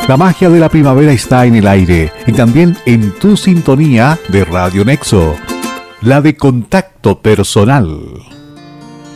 La magia de la primavera está en el aire y también en tu sintonía de Radio Nexo, la de contacto personal.